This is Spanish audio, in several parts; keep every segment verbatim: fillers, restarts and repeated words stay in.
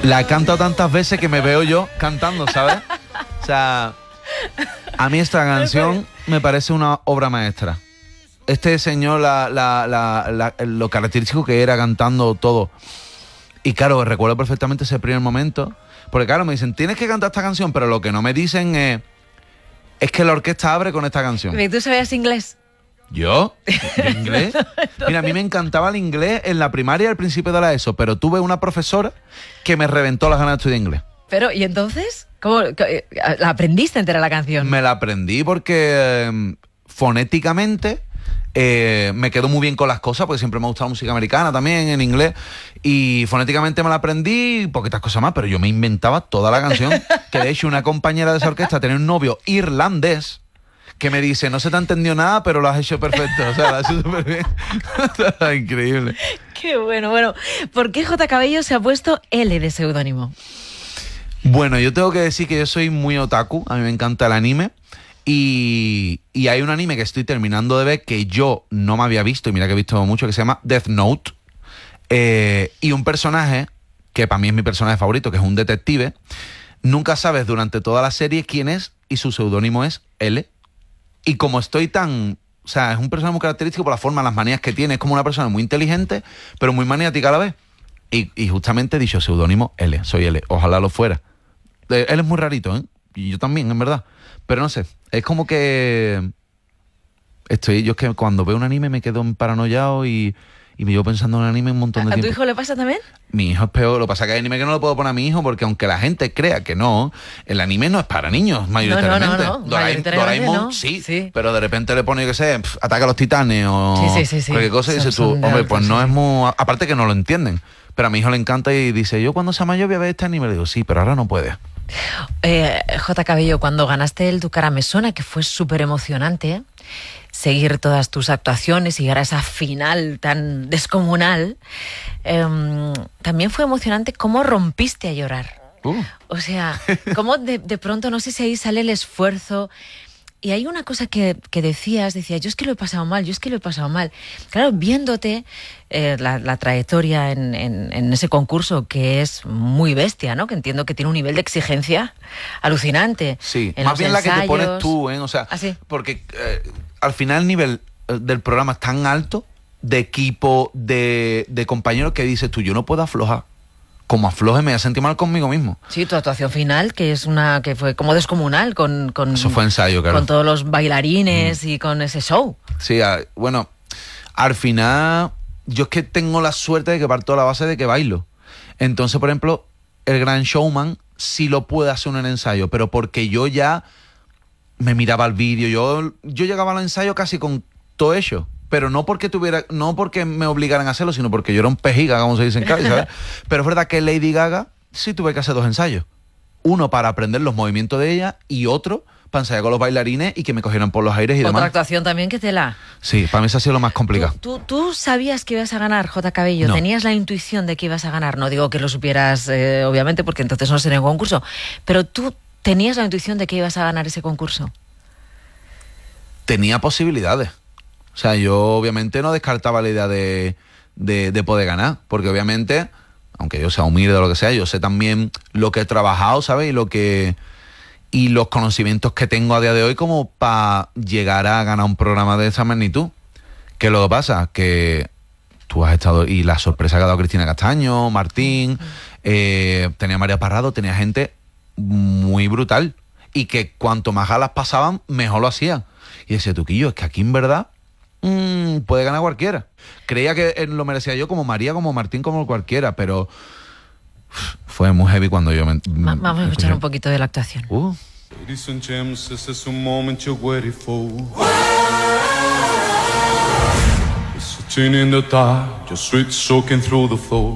La he cantado tantas veces que me veo yo cantando, ¿sabes? O sea, a mí esta canción me parece una obra maestra. Este señor, la, la, la, la, lo característico que era cantando todo. Y claro, recuerdo perfectamente ese primer momento. Porque claro, me dicen, tienes que cantar esta canción, pero lo que no me dicen es, es que la orquesta abre con esta canción. ¿Y tú sabías inglés? ¿Yo? ¿Inglés? Mira, a mí me encantaba el inglés en la primaria al principio de la ESO, pero tuve una profesora que me reventó las ganas de estudiar inglés. Pero, ¿y entonces? ¿Cómo la aprendiste entera la canción? Me la aprendí porque eh, fonéticamente eh, me quedo muy bien con las cosas, porque siempre me ha gustado la música americana también, en inglés, y fonéticamente me la aprendí, poquitas cosas más, pero yo me inventaba toda la canción, que de hecho una compañera de esa orquesta tenía un novio irlandés, que me dice, no se te ha entendido nada, pero lo has hecho perfecto. O sea, lo has hecho súper bien. Increíble. Qué bueno. Bueno, ¿por qué J. Cabello se ha puesto L de seudónimo? Bueno, yo tengo que decir que yo soy muy otaku. A mí me encanta el anime. Y, y hay un anime que estoy terminando de ver que yo no me había visto, y mira que he visto mucho, que se llama Death Note. Eh, y un personaje, que para mí es mi personaje favorito, que es un detective, nunca sabes durante toda la serie quién es, y su seudónimo es L. Y como estoy tan... O sea, es un personaje muy característico por la forma, las manías que tiene. Es como una persona muy inteligente, pero muy maniática a la vez. Y, y justamente he dicho seudónimo L, soy L. Ojalá lo fuera. Eh, él es muy rarito, ¿eh? Y yo también, en verdad. Pero no sé, es como que... Estoy... Yo es que cuando veo un anime me quedo paranoiado y... Y me llevo pensando en el anime un montón de ¿A tiempo. tu hijo le pasa también? Mi hijo es peor. Lo que pasa es que hay anime que no lo puedo poner a mi hijo porque aunque la gente crea que no, el anime no es para niños, mayoritariamente. No, no, no, no. Doraemon, Mayoritariamente Doraemon no. sí, Sí. pero de repente le pone, yo qué sé, pf, Ataca a los Titanes o Sí, sí, sí, sí. cualquier cosa y Son- dices tú, son hombre, de pues alto, no sí. es muy... Aparte que no lo entienden. Pero a mi hijo le encanta y dice, yo cuando sea mayor voy a ver este anime. Le digo, sí, pero ahora no puede. Eh, J. Cabello, cuando ganaste el Tu cara me suena, que fue súper emocionante, ¿eh? Seguir todas tus actuaciones y llegar a esa final tan descomunal, eh, también fue emocionante cómo rompiste a llorar. Uh. O sea, cómo de, de pronto, no sé si ahí sale el esfuerzo. Y hay una cosa que, que decías, decías, yo es que lo he pasado mal, yo es que lo he pasado mal. Claro, viéndote eh, la, la trayectoria en, en, en ese concurso, que es muy bestia, ¿no? Que entiendo que tiene un nivel de exigencia alucinante. Sí, en más los bien la que te pones ensayos. tú, ¿eh? O sea, ¿Ah, sí? porque eh, al final el nivel eh, del programa es tan alto, de equipo, de, de compañeros, que dices tú, yo no puedo aflojar. Como afloje me voy a sentir mal conmigo mismo. Sí, tu actuación final, que es una que fue como descomunal, con, con, Eso fue ensayo, claro. con todos los bailarines mm. y con ese show. Sí, a, bueno, al final yo es que tengo la suerte de que parto de la base de que bailo. Entonces, por ejemplo, el Gran Showman sí lo puede hacer en un ensayo, pero porque yo ya me miraba el vídeo, yo, yo llegaba al ensayo casi con todo hecho. Pero no porque tuviera, no porque me obligaran a hacerlo, sino porque yo era un pejiga, como se dice en Cádiz, ¿sabes? Pero es verdad que Lady Gaga sí tuve que hacer dos ensayos. Uno para aprender los movimientos de ella y otro para ensayar con los bailarines y que me cogieran por los aires y Otra demás. actuación también que te la... Sí, para mí eso ha sido lo más complicado. ¿Tú, tú, tú sabías que ibas a ganar, J. Cabello? No. ¿Tenías la intuición de que ibas a ganar? No digo que lo supieras, eh, obviamente, porque entonces no sería un concurso. Pero tú tenías la intuición de que ibas a ganar ese concurso. Tenía posibilidades. O sea, yo obviamente no descartaba la idea de, de, de poder ganar, porque obviamente, aunque yo sea humilde o lo que sea, yo sé también lo que he trabajado, ¿sabes? Y lo que y los conocimientos que tengo a día de hoy como para llegar a ganar un programa de esa magnitud. ¿Qué es lo que pasa? Que tú has estado, y la sorpresa que ha dado Cristina Castaño, Martín, eh, tenía María Parrado, tenía gente muy brutal, y que cuanto más galas pasaban, mejor lo hacían. Y ese Tuquillo, es que aquí en verdad Mm, puede ganar cualquiera. Creía que lo merecía yo, como María, como Martín, como cualquiera, pero uf, fue muy heavy cuando yo me... Va, vamos a escuchar un poquito de la actuación. Uh. Ladies and gents, this is a moment you're waiting for. Sitting in the dark, your sweat soaking through the floor.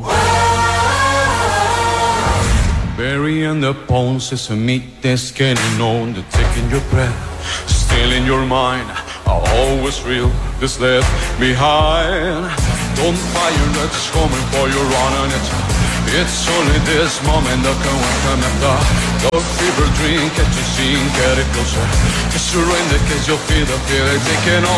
Burying the bones is a meat that's getting on. They're taking your breath, still in your mind. I'll always feel this left behind. Don't fire, it's coming for you, running it. It's only this moment that can welcome after. The fever dream, can't you see, get it closer. Just surrender, cause you'll feel the feeling taking over.